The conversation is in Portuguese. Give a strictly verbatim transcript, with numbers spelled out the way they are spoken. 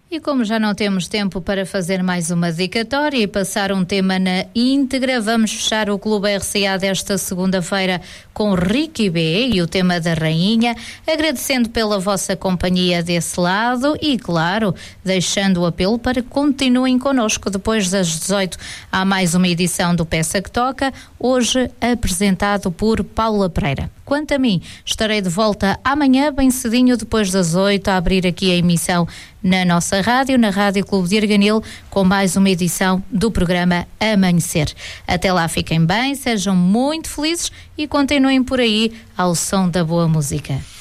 E como já não temos tempo para fazer mais uma dedicatória e passar um tema na íntegra, vamos fechar o Clube R C A desta segunda-feira com Ricky B e o tema da Rainha, agradecendo pela vossa companhia desse lado e, claro, deixando o apelo para que continuem connosco. Depois das dezoito há mais uma edição do Peça que Toca, hoje apresentado por Paula Pereira. Quanto a mim, estarei de volta amanhã, bem cedinho, depois das oito, a abrir aqui a emissão na nossa rádio, na Rádio Clube de Arganil, com mais uma edição do programa Amanhecer. Até lá, fiquem bem, sejam muito felizes e continuem por aí ao som da boa música.